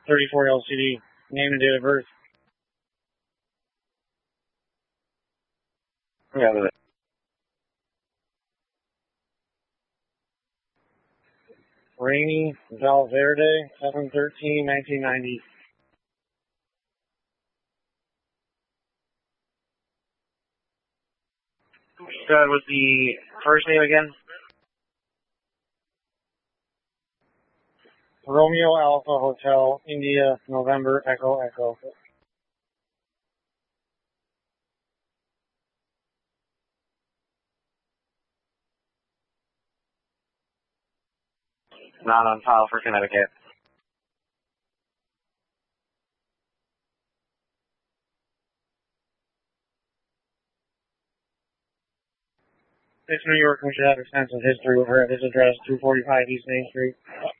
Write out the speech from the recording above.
34 LCD. Name and date of birth. Yeah, with it. Rainy Valverde, 7/13/1990. What was the first name again? Romeo Alpha Hotel, India, November, Echo, Echo. Not on file for Connecticut. It's New York, we should have extensive history with her at this address, 245 East Main Street.